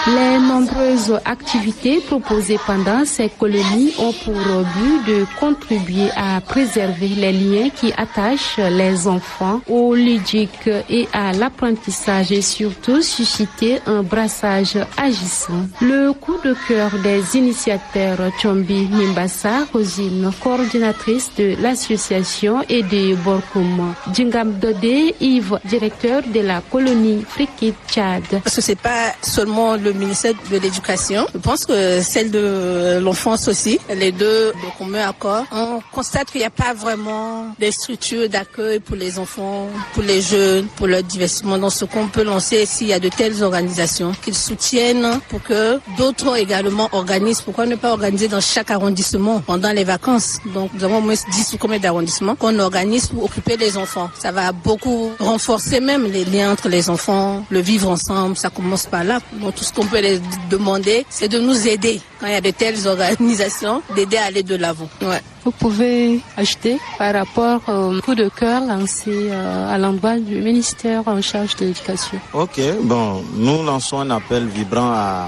Les nombreuses activités proposées pendant ces colonies ont pour but de contribuer à préserver les liens qui attachent les enfants au ludique et à l'apprentissage et surtout susciter un brassage agissant. Le coup de cœur des initiateurs Tchombi Mimbassa, Rosine, coordinatrice de l'association, et de Borkoum. Djingam Dodé, Yves, directeur de la colonie Frikit Tchad. Parce que c'est pas seulement le ministère de l'Éducation. Je pense que celle de l'enfance aussi. Les deux de commun accord. On constate qu'il n'y a pas vraiment des structures d'accueil pour les enfants, pour les jeunes, pour leur divertissement. Donc ce qu'on peut lancer, s'il y a de telles organisations qu'ils soutiennent pour que d'autres également organisent. Pourquoi ne pas organiser dans chaque arrondissement pendant les vacances? Donc nous avons au moins 10 ou combien d'arrondissements qu'on organise pour occuper les enfants. Ça va beaucoup renforcer même les liens entre les enfants, le vivre ensemble. Ça commence par là. Donc tout ce qu'on peut les demander, c'est de nous aider quand il y a de telles organisations, d'aider à aller de l'avant. Ouais. Vous pouvez ajouter par rapport au coup de cœur lancé à l'endroit du ministère en charge de l'éducation. Ok, bon, nous lançons un appel vibrant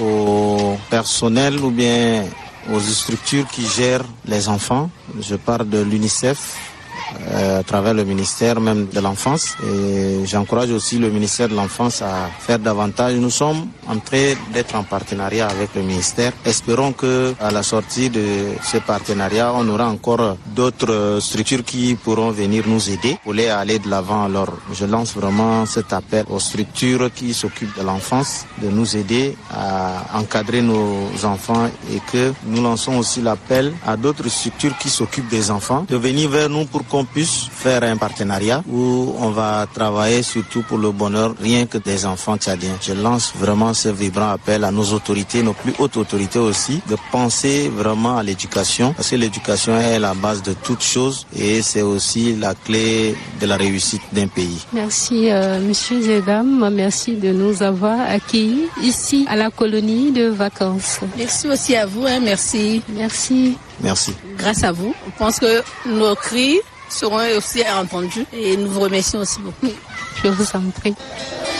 au personnel ou bien aux structures qui gèrent les enfants. Je parle de l'UNICEF, à travers le ministère même de l'enfance, et j'encourage aussi le ministère de l'enfance à faire davantage. Nous sommes en train d'être en partenariat avec le ministère. Espérons que à la sortie de ce partenariat, on aura encore d'autres structures qui pourront venir nous aider pour aller de l'avant. Alors je lance vraiment cet appel aux structures qui s'occupent de l'enfance de nous aider à encadrer nos enfants, et que nous lançons aussi l'appel à d'autres structures qui s'occupent des enfants de venir vers nous pour qu'on puisse faire un partenariat où on va travailler surtout pour le bonheur rien que des enfants tchadiens. Je lance vraiment ce vibrant appel à nos autorités, nos plus hautes autorités aussi, de penser vraiment à l'éducation, parce que l'éducation est la base de toute chose et c'est aussi la clé de la réussite d'un pays. Merci Monsieur Zedam, merci de nous avoir accueillis ici à la colonie de vacances. Merci aussi à vous, merci. Merci. Merci. Grâce à vous, je pense que nos cris seront aussi entendus et nous vous remercions aussi beaucoup. Je vous en prie.